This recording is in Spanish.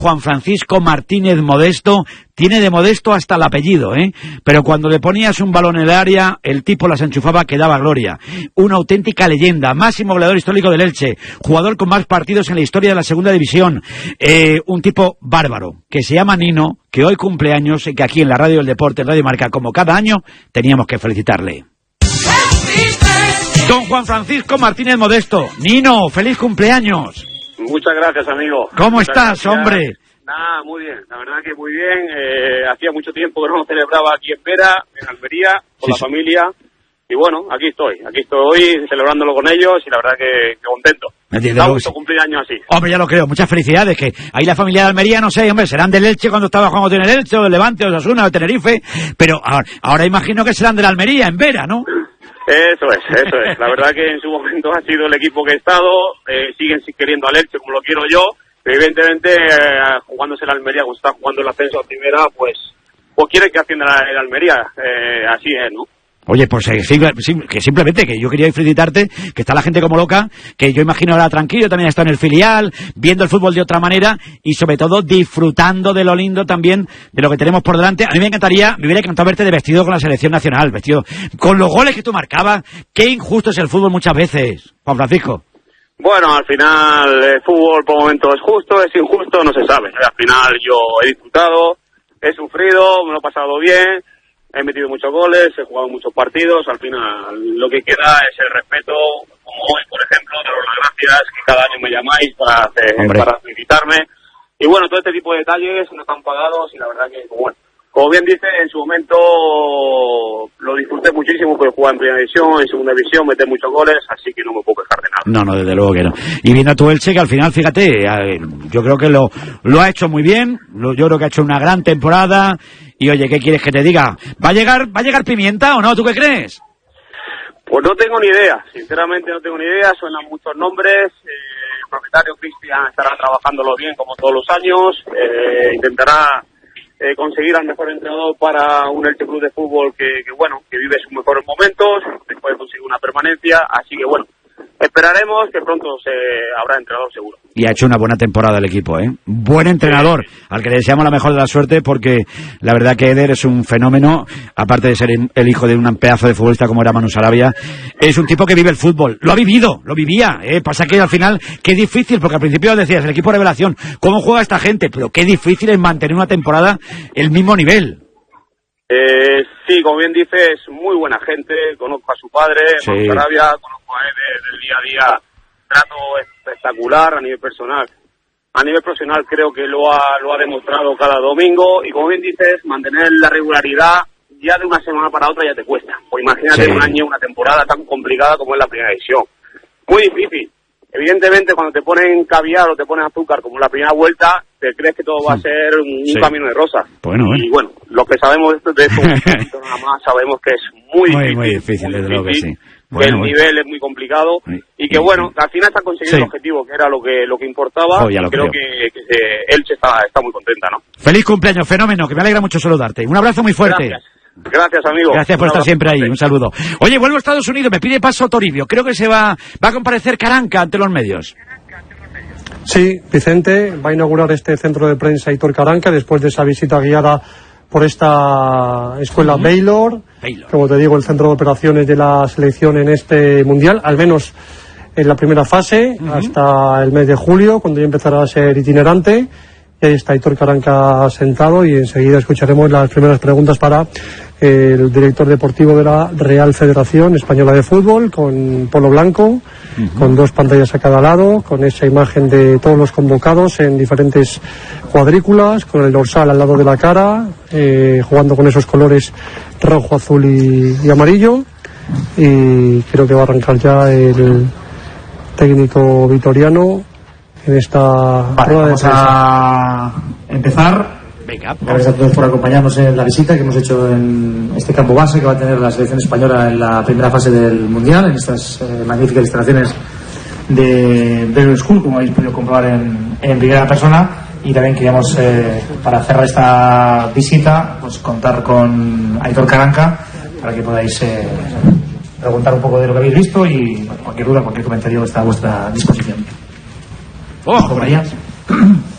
Juan Francisco Martínez Modesto, tiene de modesto hasta el apellido, pero cuando le ponías un balón en el área, el tipo las enchufaba que daba gloria. Una auténtica leyenda, máximo goleador histórico del Elche, jugador con más partidos en la historia de la segunda división, un tipo bárbaro, que se llama Nino, que hoy cumple años y que aquí en la Radio del Deporte, en Radio Marca, como cada año, teníamos que felicitarle. Don Juan Francisco Martínez Modesto. Nino, feliz cumpleaños. Muchas gracias, amigo. ¿Cómo estás, hombre? Nada, muy bien, la verdad que muy bien. Hacía mucho tiempo que no celebraba aquí en Vera, en Almería, con la familia. Y bueno, aquí estoy celebrándolo con ellos y la verdad que contento. Da gusto cumplir años así. Hombre, ya lo creo, muchas felicidades, que ahí la familia de Almería, no sé, hombre, serán del Elche cuando estaba jugando en el Elche, o del Levante, o de Osasuna, o de Tenerife, pero ahora imagino que serán de la Almería, en Vera, ¿no? Eso es. La verdad que en su momento ha sido el equipo que he estado, siguen queriendo al Elche como lo quiero yo, pero evidentemente jugándose la Almería, cuando está jugando el ascenso a primera, pues quiere que ascienda el Almería, así es, ¿no? Oye, pues que simplemente que yo quería felicitarte, que está la gente como loca, que yo imagino ahora tranquilo, también está en el filial, viendo el fútbol de otra manera y sobre todo disfrutando de lo lindo también de lo que tenemos por delante. A mí me hubiera encantado verte de vestido con la selección nacional, vestido con los goles que tú marcabas. Qué injusto es el fútbol muchas veces, Juan Francisco. Bueno, al final el fútbol por momentos es justo, es injusto, no se sabe. Al final yo he disfrutado, he sufrido, me lo he pasado bien. He metido muchos goles, he jugado muchos partidos, al final lo que queda es el respeto, como hoy, por ejemplo, daros las gracias, que cada año me llamáis para felicitarme. Y bueno, todo este tipo de detalles no están pagados y la verdad que, bueno, como bien dice, en su momento lo disfruté muchísimo, porque jugaba en primera división, en segunda división, meter muchos goles, así que no me puedo quejar de nada. No, desde luego que no. Y viendo a tu Elche, que al final, fíjate, yo creo que lo ha hecho muy bien, yo creo que ha hecho una gran temporada. Y oye, ¿qué quieres que te diga? ¿Va a llegar Pimienta o no? ¿Tú qué crees? Pues no tengo ni idea, sinceramente no tengo ni idea, suenan muchos nombres. El propietario Cristian estará trabajándolo bien como todos los años, intentará conseguir al mejor entrenador para un Elche Club de Fútbol que vive sus mejores momentos, después de conseguir una permanencia, así que bueno, esperaremos que pronto habrá entrenador seguro. Y ha hecho una buena temporada el equipo, Buen entrenador, al que le deseamos la mejor de la suerte, porque la verdad que Eder es un fenómeno, aparte de ser el hijo de un pedazo de futbolista como era Manu Sarabia, es un tipo que vive el fútbol, lo vivía, pasa que al final, qué difícil, porque al principio decías, el equipo revelación, ¿cómo juega esta gente? Pero qué difícil es mantener una temporada el mismo nivel. Sí, como bien dices, muy buena gente, conozco a su padre, Manu Sarabia, conozco a él del día a día, trato espectacular a nivel personal. A nivel profesional creo que lo ha demostrado cada domingo y como bien dices, mantener la regularidad ya de una semana para otra ya te cuesta. Pues imagínate un año, una temporada tan complicada como es la primera división. Muy difícil. Evidentemente cuando te ponen caviar o te ponen azúcar como en la primera vuelta, te crees que todo va a ser un camino de rosas. Y bueno, lo que sabemos de esto nada más sabemos que es muy difícil, desde luego que sí. Que el nivel es muy complicado y que bueno, al final se ha conseguido el objetivo, que era lo que importaba. Y creo que Elche está muy contenta, ¿no? Feliz cumpleaños, fenómeno, que me alegra mucho saludarte. Un abrazo muy fuerte. Gracias, amigo. Gracias por estar siempre ahí, un saludo. Oye, vuelvo a Estados Unidos, me pide paso Toribio. Creo que va a comparecer Caranca ante los medios. Sí, Vicente va a inaugurar este centro de prensa Aitor Caranca después de esa visita guiada por esta escuela Baylor, como te digo, el centro de operaciones de la selección en este mundial, al menos en la primera fase, hasta el mes de julio, cuando ya empezará a ser itinerante. Y ahí está Aitor Caranca sentado y enseguida escucharemos las primeras preguntas para el director deportivo de la Real Federación Española de Fútbol, con polo blanco, con dos pantallas a cada lado, con esa imagen de todos los convocados en diferentes cuadrículas, con el dorsal al lado de la cara, jugando con esos colores rojo, azul y amarillo. Y creo que va a arrancar ya el técnico vitoriano en esta prueba de prensa. Vamos a empezar. Venga, gracias a todos por acompañarnos en la visita que hemos hecho en este campo base que va a tener la selección española en la primera fase del Mundial, en estas magníficas instalaciones de Baylor School, como habéis podido comprobar en primera persona. Y también queríamos, para cerrar esta visita, pues contar con Aitor Caranca para que podáis preguntar un poco de lo que habéis visto y bueno, cualquier duda, cualquier comentario está a vuestra disposición. ¡Oh!